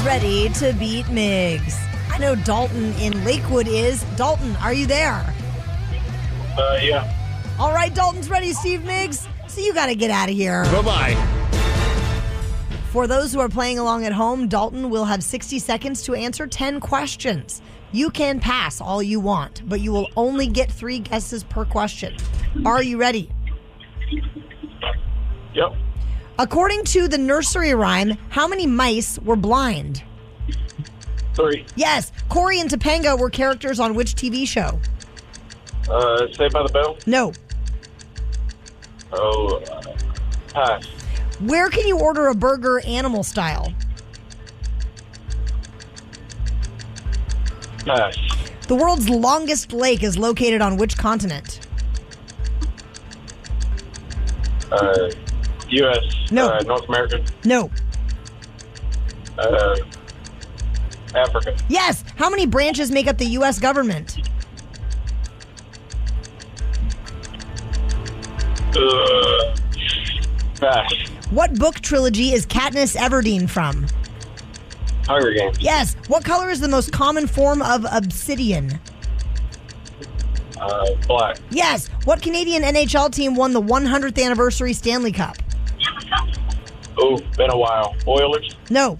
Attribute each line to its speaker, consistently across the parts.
Speaker 1: ready to beat Miggs. I know Dalton in Lakewood is. Dalton, are you there?
Speaker 2: Yeah.
Speaker 1: All right, Dalton's ready, Steve Miggs. So you got to get out of here.
Speaker 3: Bye-bye.
Speaker 1: For those who are playing along at home, Dalton will have 60 seconds to answer 10 questions. You can pass all you want, but you will only get 3 guesses per question. Are you ready?
Speaker 2: Yep.
Speaker 1: According to the nursery rhyme, how many mice were blind?
Speaker 2: 3.
Speaker 1: Yes. Corey and Topanga were characters on which TV show?
Speaker 2: Saved by the Bell?
Speaker 1: No.
Speaker 2: Oh, pass.
Speaker 1: Where can you order a burger animal style?
Speaker 2: Pass.
Speaker 1: The world's longest lake is located on which continent?
Speaker 2: U.S.
Speaker 1: No.
Speaker 2: North America.
Speaker 1: No.
Speaker 2: Africa.
Speaker 1: Yes. How many branches make up the U.S. government?
Speaker 2: Pass.
Speaker 1: What book trilogy is Katniss Everdeen from?
Speaker 2: Hunger Games.
Speaker 1: Yes. What color is the most common form of obsidian?
Speaker 2: Black.
Speaker 1: Yes. What Canadian NHL team won the 100th anniversary Stanley Cup?
Speaker 2: Oh, been a while. Oilers.
Speaker 1: No.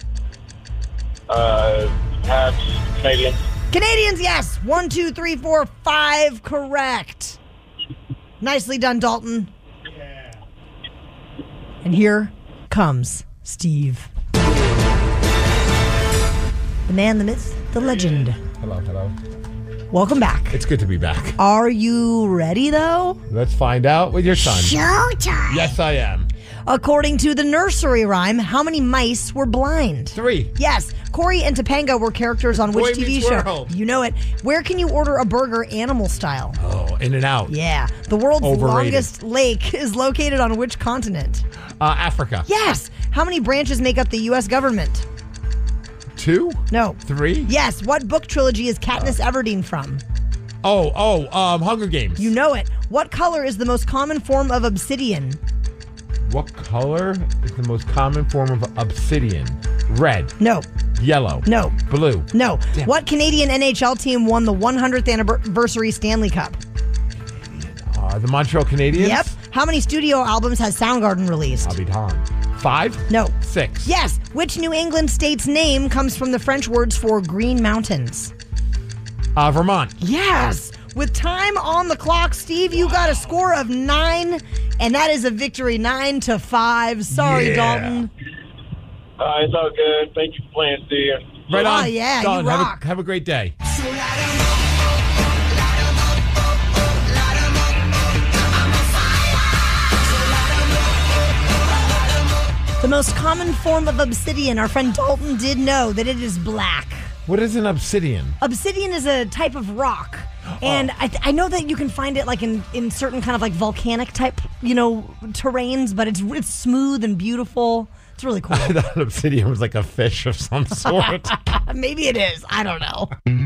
Speaker 2: Habs. Canadians.
Speaker 1: Canadians, yes. 1, 2, 3, 4, 5. Correct. Nicely done, Dalton. Yeah. And here comes Steve. The man, the myth, the legend.
Speaker 3: Hello.
Speaker 1: Welcome back.
Speaker 3: It's good to be back.
Speaker 1: Are you ready, though?
Speaker 3: Let's find out with your son.
Speaker 1: Showtime.
Speaker 3: Yes, I am.
Speaker 1: According to the nursery rhyme, how many mice were blind?
Speaker 3: 3.
Speaker 1: Yes. Corey and Topanga were characters on which
Speaker 3: Boy
Speaker 1: TV
Speaker 3: Meets
Speaker 1: show?
Speaker 3: World.
Speaker 1: You know it. Where can you order a burger animal style?
Speaker 3: Oh, In-N-Out.
Speaker 1: Yeah. The world's
Speaker 3: Overrated.
Speaker 1: longest lake is located on which continent?
Speaker 3: Africa.
Speaker 1: Yes. How many branches make up the U.S. government?
Speaker 3: 2?
Speaker 1: No.
Speaker 3: 3?
Speaker 1: Yes. What book trilogy is Katniss Everdeen from?
Speaker 3: Hunger Games.
Speaker 1: You know it. What color is the most common form of obsidian?
Speaker 3: What color is the most common form of obsidian? Red.
Speaker 1: No.
Speaker 3: Yellow.
Speaker 1: No.
Speaker 3: Blue.
Speaker 1: No.
Speaker 3: Damn.
Speaker 1: What Canadian NHL team won the 100th anniversary Stanley Cup?
Speaker 3: The Montreal Canadiens.
Speaker 1: Yep. How many studio albums has Soundgarden released?
Speaker 3: I'll be Tom. 5?
Speaker 1: No.
Speaker 3: 6.
Speaker 1: Yes. Which New England state's name comes from the French words for green mountains?
Speaker 3: Vermont.
Speaker 1: Yes. With time on the clock, Steve, you got a score of 9, and that is a victory, 9-5. Sorry,
Speaker 3: Yeah.
Speaker 1: Dalton.
Speaker 2: It's all good. Thank you for playing, Steve.
Speaker 3: Right on.
Speaker 1: Oh, yeah,
Speaker 3: Done.
Speaker 1: you rock.
Speaker 3: Have a great day.
Speaker 1: The most common form of obsidian, our friend Dalton did know that it is black.
Speaker 3: What is an obsidian?
Speaker 1: Obsidian is a type of rock. And I know that you can find it like in certain kind of like volcanic type, terrains, but it's smooth and beautiful. It's really cool.
Speaker 3: I thought obsidian was like a fish of some sort.
Speaker 1: Maybe it is. I don't know.